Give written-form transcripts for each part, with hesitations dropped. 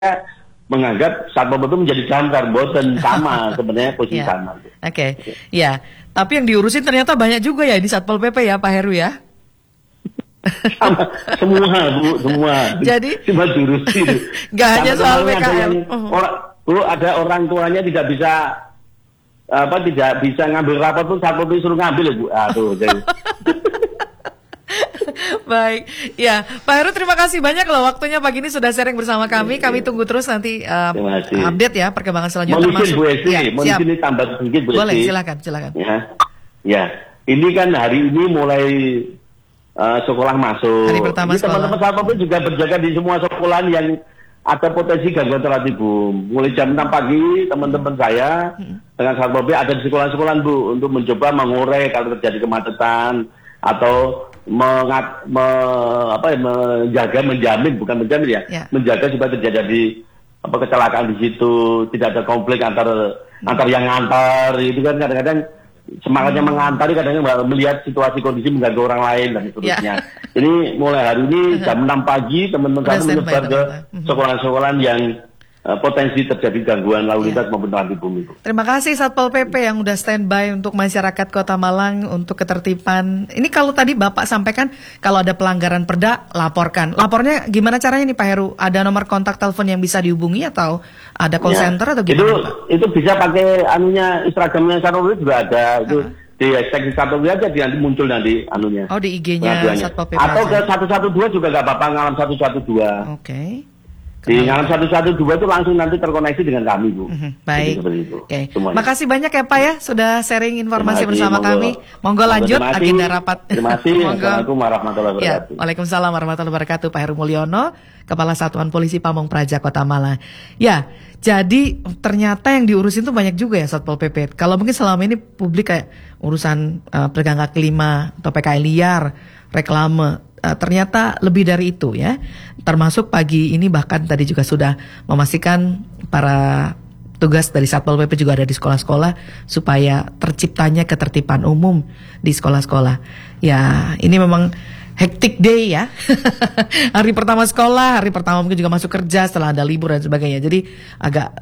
menganggap Satpol PP menjadi jangkar, boten sama sebenarnya posisi sama. Oke. Ya. Tapi yang diurusin ternyata banyak juga ya di Satpol PP ya, Pak Heru ya. Sama, semua Bu, semua. Jadi cuma diurusin. Nggak hanya soal PKL. Ada orang tuanya tidak bisa ngambil rapor pun Satpol PP suruh ngambil Bu. Aduh, jadi. Baik, ya Pak Heru, terima kasih banyak loh waktunya pagi ini sudah sharing bersama kami. Kami tunggu terus nanti update ya perkembangan selanjutnya. Mohon izin Bu Esti, mohon izin tambah sedikit Bu Esti. Boleh, silakan. Ya, ini kan hari ini mulai sekolah masuk. Hari pertama sekolah. Teman-teman Satpol PP juga berjaga di semua sekolah yang ada potensi gangguan terhadap Bu. Mulai jam 6 pagi teman-teman saya dengan Satpol PP ada di sekolah-sekolah Bu untuk mencoba mengurai kalau terjadi kemacetan atau menjaga, menjamin menjaga supaya terjadi kecelakaan di situ, tidak ada konflik antar yang ngantar. Itu kan kadang-kadang semangatnya mengantari, kadang-kadang melihat situasi kondisi mengganggu orang lain dan seterusnya. Ini mulai hari ini jam 6 pagi teman-teman kami menyebar ke sekolah-sekolah yang potensi terjadi gangguan lalu lintas maupun transit bumi. Terima kasih Satpol PP yang udah standby untuk masyarakat Kota Malang untuk ketertiban. Ini kalau tadi Bapak sampaikan kalau ada pelanggaran perda laporkan. Lapornya gimana caranya nih Pak Heru? Ada nomor kontak telepon yang bisa dihubungi atau ada call center atau gimana? Itu bisa pakai Instagramnya Satpol PP juga ada. Itu di hashtag Satpol PP aja nanti muncul nanti anunya. Oh, di IG-nya Satpol PP. Atau ke 112 juga nggak apa-apa, ngalam 112. Oke. Di ngalam 112 itu langsung nanti terkoneksi dengan kami Bu. Baik. Oke. Makasih banyak ya Pak ya sudah sharing informasi bersama kami. Monggo lanjut agenda rapat. Terima kasih. Assalamualaikum warahmatullahi wabarakatuh. Waalaikumsalam warahmatullahi wabarakatuh. Pak Heru Mulyono, Kepala Satuan Polisi Pamong Praja Kota Malang. Ya, jadi ternyata yang diurusin tuh banyak juga ya Satpol PP. Kalau mungkin selama ini publik kayak urusan pedagang kaki lima atau PKL liar, reklame. Ternyata lebih dari itu ya. Termasuk pagi ini bahkan tadi juga sudah memastikan para tugas dari Satpol PP juga ada di sekolah-sekolah supaya terciptanya ketertiban umum di sekolah-sekolah. Ya, ini memang hectic day ya. Hari pertama sekolah, hari pertama mungkin juga masuk kerja setelah ada libur dan sebagainya. Jadi agak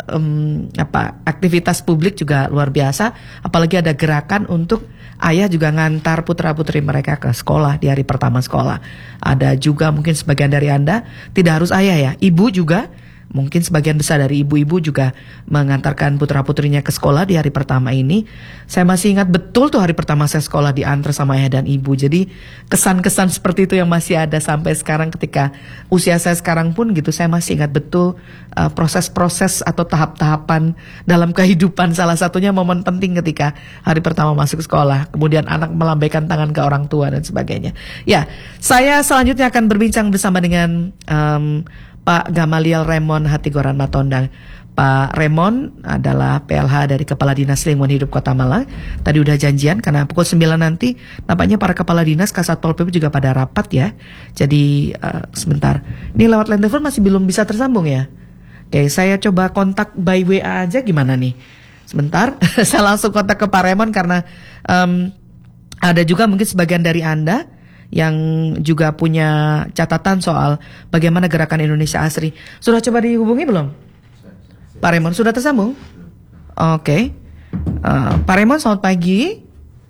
aktivitas publik juga luar biasa, apalagi ada gerakan untuk ayah juga ngantar putra-putri mereka ke sekolah di hari pertama sekolah. Ada juga mungkin sebagian dari Anda tidak harus ayah ya, ibu juga. Mungkin sebagian besar dari ibu-ibu juga mengantarkan putra-putrinya ke sekolah di hari pertama ini. Saya masih ingat betul tuh hari pertama saya sekolah diantar sama ayah dan ibu. Jadi kesan-kesan seperti itu yang masih ada sampai sekarang ketika usia saya sekarang pun gitu. Saya masih ingat betul proses-proses atau tahap-tahapan dalam kehidupan. Salah satunya momen penting ketika hari pertama masuk sekolah. Kemudian anak melambaikan tangan ke orang tua dan sebagainya. Ya, saya selanjutnya akan berbincang bersama dengan Pak Gamaliel Raymond Hatigoran Matondang. Pak Raymond adalah PLH dari Kepala Dinas Lingkungan Hidup Kota Malang. Tadi udah janjian karena pukul 9 nanti nampaknya para kepala dinas Kasatpol PP juga pada rapat ya. Jadi sebentar. Ini lewat line telepon masih belum bisa tersambung ya. Oke, saya coba kontak by WA aja gimana nih. Sebentar, saya langsung kontak ke Pak Raymond karena ada juga mungkin sebagian dari Anda yang juga punya catatan soal bagaimana gerakan Indonesia Asri. Sudah coba dihubungi belum? Pak Raymond sudah tersambung? Oke. Pak Raymond selamat pagi.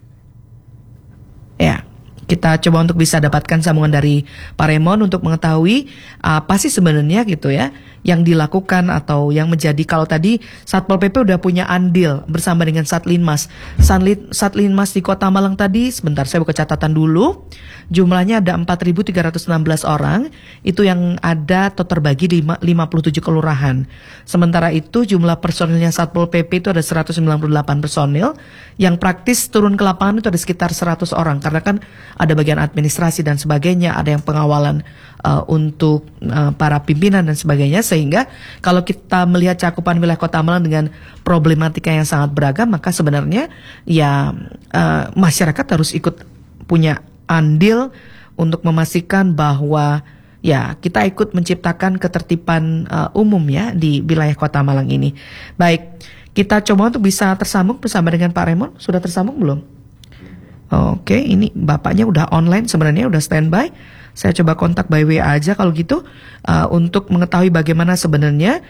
Ya, kita coba untuk bisa dapatkan sambungan dari Pak Raymond untuk mengetahui apa sih sebenarnya gitu ya yang dilakukan atau yang menjadi, kalau tadi Satpol PP udah punya andil bersama dengan Satlinmas. Satlinmas di Kota Malang tadi, sebentar saya buka catatan dulu. Jumlahnya ada 4.316 orang, itu yang ada atau terbagi di 57 kelurahan. Sementara itu jumlah personilnya Satpol PP itu ada 198 personil, yang praktis turun ke lapangan itu ada sekitar 100 orang. Karena kan ada bagian administrasi dan sebagainya, ada yang pengawalan untuk para pimpinan dan sebagainya. Sehingga kalau kita melihat cakupan wilayah Kota Malang dengan problematika yang sangat beragam, maka sebenarnya ya masyarakat harus ikut punya andil untuk memastikan bahwa ya kita ikut menciptakan ketertiban umum ya di wilayah Kota Malang ini. Baik, kita coba untuk bisa tersambung bersama dengan Pak Raymond. Sudah tersambung belum? Oke, ini bapaknya udah online sebenarnya, udah standby. Saya coba kontak by WA aja kalau gitu untuk mengetahui bagaimana sebenarnya